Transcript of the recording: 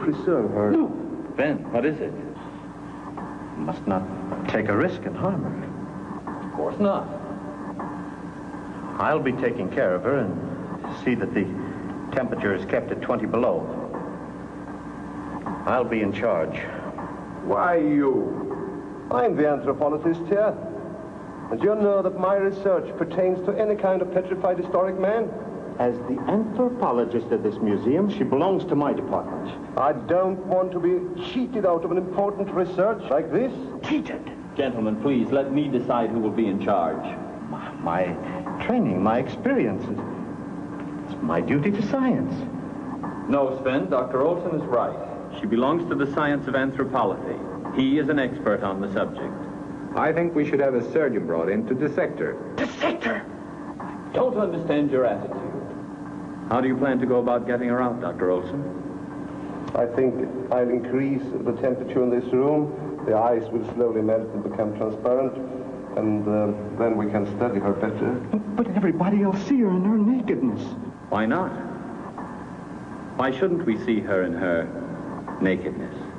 preserve her. No. Ben, what is it? Must not take a risk and harm her. Of course not. I'll be taking care of her and see that the temperature is kept at 20 below. I'll be in charge. Why you? I'm the anthropologist here. And you know that my research pertains to any kind of petrified historic man. As the anthropologist of this museum, she belongs to my department. I don't want to be cheated out of an important research like this. Cheated? Gentlemen, please, let me decide who will be in charge. My training, my experience. It's my duty to science. No, Sven, Dr. Olson is right. She belongs to the science of anthropology. He is an expert on the subject. I think we should have a surgeon brought in to dissect her. Dissect her? Don't understand your attitude. How do you plan to go about getting her out, Dr. Olson? I think I'll increase the temperature in this room. The ice will slowly melt and become transparent. And then we can study her better. But everybody will see her in her nakedness. Why not? Why shouldn't we see her in her nakedness?